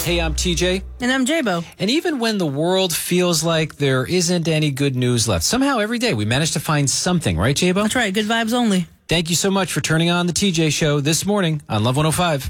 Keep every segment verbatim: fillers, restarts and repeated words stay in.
Hey, I'm T J. And I'm J-Bo. And even when the world feels like there isn't any good news left, somehow every day we manage to find something, right, J-Bo? That's right. Good vibes only. Thank you so much for turning on the T J Show this morning on Love one oh five.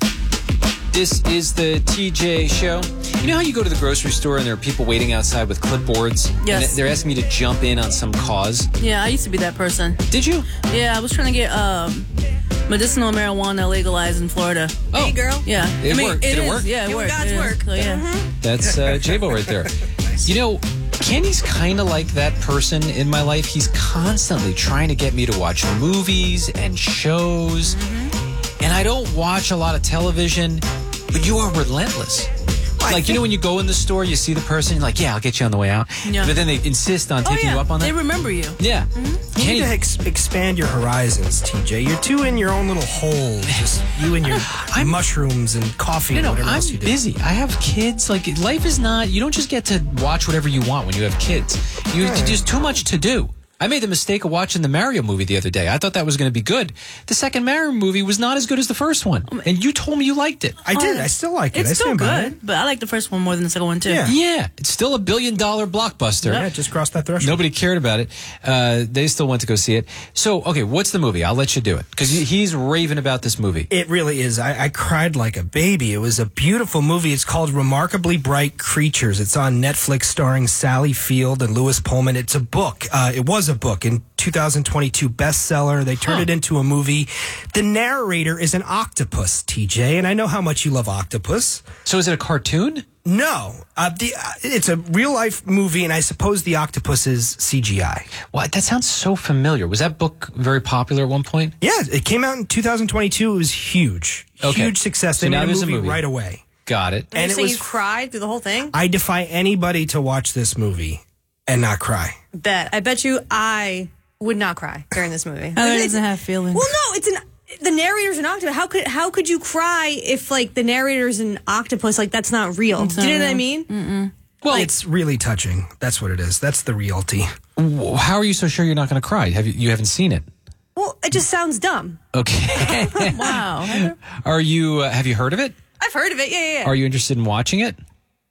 This is the T J Show. You know how you go to the grocery store and there are people waiting outside with clipboards? Yes. And they're asking you to jump in on some cause? Yeah, I used to be that person. Did you? Yeah, I was trying to get um, medicinal marijuana legalized in Florida. Oh. Hey, girl. Yeah. It I mean, worked. It Did it is. work? Yeah, it Doing worked. God's yeah. work. So, yeah. Mm-hmm. That's uh, J-Bo right there. You know, Kenny's kind of like that person in my life. He's constantly trying to get me to watch movies and shows. Mm-hmm. And I don't watch a lot of television, but you are relentless. Well, Like, you know, when you go in the store, you see the person, you're like, yeah, I'll get you on the way out. Yeah. But then they insist on Oh, taking yeah. you up on that. They remember you. Yeah. You need Kenny, to ex- expand your horizons, T J. You're too in your own little hole. Just you and your mushrooms and coffee you and know, whatever I'm else you do. busy. I have kids. Like, life is not, you don't just get to watch whatever you want when you have kids. You, There's too much to do. I made the mistake of watching the Mario movie the other day. I thought that was going to be good. The second Mario movie was not as good as the first one. And you told me you liked it. I did. I still like it. It's I still stand by good, it. but I like the first one more than the second one, too. Yeah. Yeah, it's still a billion dollar blockbuster. Yeah, it just crossed that threshold. Nobody cared about it. Uh, they still went to go see it. So, okay, what's the movie? I'll let you do it. Because he's raving about this movie. It really is. I, I cried like a baby. It was a beautiful movie. It's called Remarkably Bright Creatures. It's on Netflix, starring Sally Field and Lewis Pullman. It's a book. Uh, it was a book in two thousand twenty-two bestseller. They turned Huh. it into a movie. The narrator is an octopus, T J, and I know how much you love octopus. So is it a cartoon? No, uh, the, uh, it's a real life movie, and I suppose the octopus is C G I. What? That sounds so familiar. Was that book very popular at one point? Yeah, it came out in two thousand twenty-two. It was huge, Okay. huge success. So They now made a there's a movie, movie. right away. Got it. And And you're it saying was- you cried through the whole thing? I defy anybody to watch this movie and not cry. bet. I bet you I would not cry during this movie. Heather It's- doesn't have feelings. Well, no, it's an the narrator's an octopus. How could how could you cry if like the narrator's an octopus? Like that's not real. It's Do you not know what I real. mean? Mm-mm. Well, It's really touching. That's what it is. That's the reality. w- how are you so sure you're not going to cry? Have you, you haven't seen it? Well, it just sounds dumb. Okay. Wow. Heather? Are you, uh, have you heard of it? I've heard of it. Yeah, yeah. yeah. Are you interested in watching it?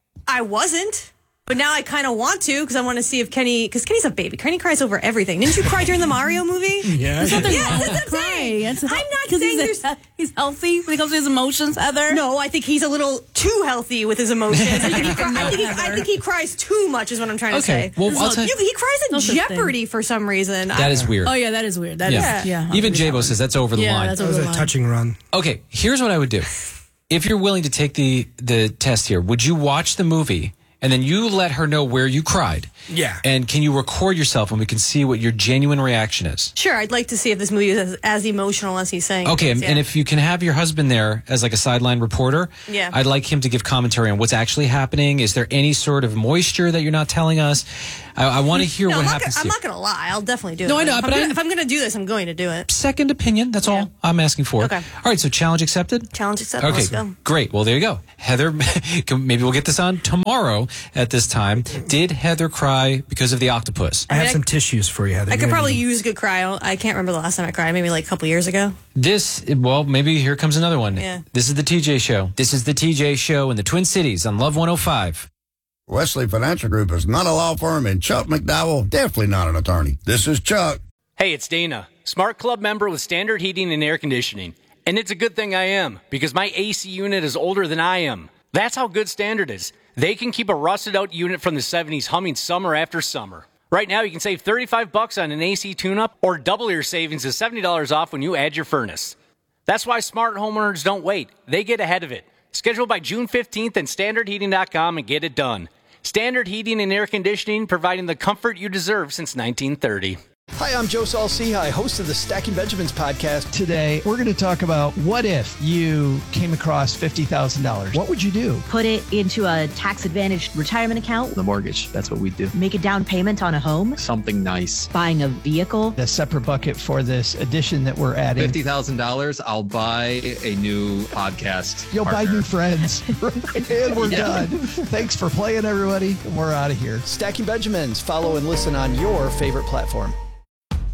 I wasn't. But now I kind of want to because I want to see if Kenny, because Kenny's a baby. Kenny cries over everything. Didn't you cry during the Mario movie? Yeah. Yeah, that's what I'm Cry. saying. That's- I'm not 'cause saying he's, there's... a, he's healthy when it comes to his emotions, Heather. No, I think he's a little too healthy with his emotions. I think he, cri- I think he, I think he cries too much is what I'm trying to Okay, say. well, I'll So, tell you- you- he cries No in such Jeopardy for some reason. That is weird. Oh, yeah, that is weird. That is, Yeah. yeah. Even J-Bo says that's over the Yeah, line. that's That over was the a line. touching run. Okay, here's what I would do. If you're willing to take the, the test here, would you watch the movie and then you let her know where you cried? Yeah. And can you record yourself and we can see what your genuine reaction is? Sure, I'd like to see if this movie is as, as emotional as he's saying. Okay, it and, is, and yeah. if you can have your husband there as like a sideline reporter, Yeah. I'd like him to give commentary on what's actually happening. Is there any sort of moisture that you're not telling us? I, I want to hear No, what I'm not, happens gonna, I'm to not going to lie. I'll definitely do it. No, I know, if but I'm I- gonna, if I'm going to do this, I'm going to do it. Second opinion, that's all I'm asking for. Okay. All right, so challenge accepted? Challenge accepted. Okay, Let's go. great. Well, there you go. Heather, can- maybe we'll get this on tomorrow at this time. Did Heather cry because of the octopus? I have mean, I- some tissues for you, Heather. I You're could gonna probably need them. use a good cry. I don't- I can't remember the last time I cried. Maybe like a couple years ago. This, well, maybe here comes another one. Yeah. This is the T J Show. This is the T J Show in the Twin Cities on Love one oh five. Wesley Financial Group is not a law firm, and Chuck McDowell, definitely not an attorney. This is Chuck. Hey, it's Dana, Smart Club member with Standard Heating and Air Conditioning. And it's a good thing I am, because my A C unit is older than I am. That's how good Standard is. They can keep a rusted out unit from the seventies humming summer after summer. Right now, you can save thirty-five bucks on an A C tune-up or double your savings to seventy dollars off when you add your furnace. That's why smart homeowners don't wait. They get ahead of it. Schedule by June fifteenth at standard heating dot com and get it done. Standard Heating and Air Conditioning, providing the comfort you deserve since nineteen thirty. Hi, I'm Joe Saul-Sehy, host of the Stacking Benjamins podcast. Today, we're going to talk about what if you came across fifty thousand dollars? What would you do? Put it into a tax-advantaged retirement account. The mortgage, that's what we do. Make a down payment on a home. Something nice. Buying a vehicle. A separate bucket for this addition that we're adding. fifty thousand dollars, I'll buy a new podcast You'll partner. buy new friends. And we're Yeah. done. Thanks for playing, everybody. We're out of here. Stacking Benjamins. Follow and listen on your favorite platform.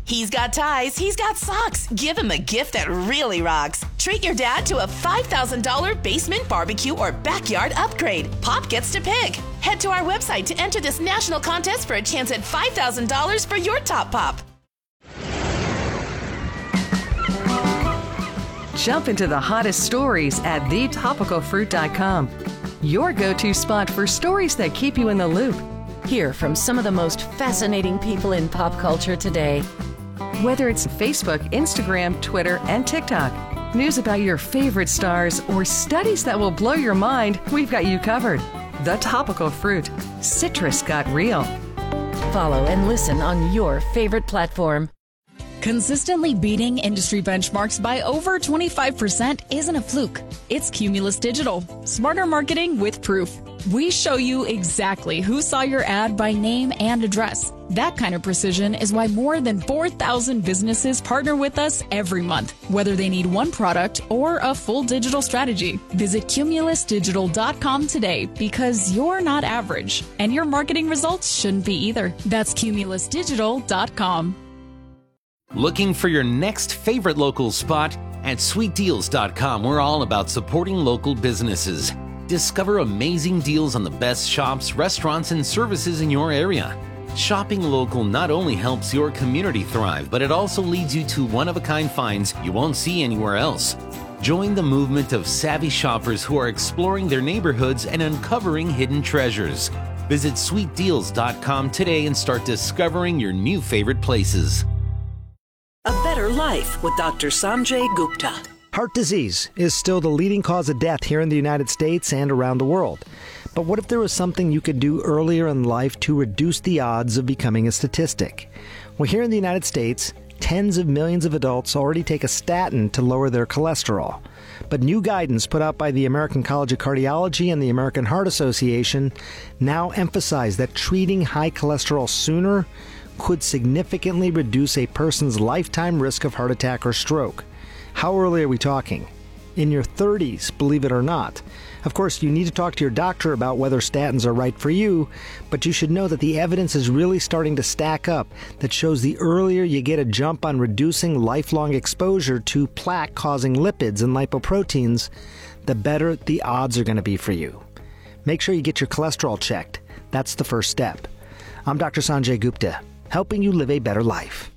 He's got ties, he's got socks. Give him a gift that really rocks. Treat your dad to a five thousand dollars basement barbecue or backyard upgrade. Pop gets to pick. Head to our website to enter this national contest for a chance at five thousand dollars for your top pop. Jump into the hottest stories at the topical fruit dot com. Your go-to spot for stories that keep you in the loop. Hear from some of the most fascinating people in pop culture today. Whether it's Facebook, Instagram, Twitter, and TikTok, news about your favorite stars, or studies that will blow your mind, we've got you covered. The Topical Fruit. Citrus got real. Follow and listen on your favorite platform. Consistently beating industry benchmarks by over twenty-five percent isn't a fluke. It's Cumulus Digital. Smarter marketing with proof. We show you exactly who saw your ad by name and address. That kind of precision is why more than four thousand businesses partner with us every month, whether they need one product or a full digital strategy. Visit cumulus digital dot com today because you're not average, and your marketing results shouldn't be either. That's cumulus digital dot com. Looking for your next favorite local spot? At sweet deals dot com, we're all about supporting local businesses. Discover amazing deals on the best shops, restaurants, and services in your area. Shopping local not only helps your community thrive, but it also leads you to one-of-a-kind finds you won't see anywhere else. Join the movement of savvy shoppers who are exploring their neighborhoods and uncovering hidden treasures. Visit sweet deals dot com today and start discovering your new favorite places. A Better Life with Doctor Sanjay Gupta. Heart disease is still the leading cause of death here in the United States and around the world. But what if there was something you could do earlier in life to reduce the odds of becoming a statistic? Well, here in the United States, tens of millions of adults already take a statin to lower their cholesterol. But new guidance put out by the American College of Cardiology and the American Heart Association now emphasize that treating high cholesterol sooner could significantly reduce a person's lifetime risk of heart attack or stroke. How early are we talking? In your thirties, believe it or not. Of course, you need to talk to your doctor about whether statins are right for you, but you should know that the evidence is really starting to stack up that shows the earlier you get a jump on reducing lifelong exposure to plaque-causing lipids and lipoproteins, the better the odds are going to be for you. Make sure you get your cholesterol checked. That's the first step. I'm Doctor Sanjay Gupta, helping you live a better life.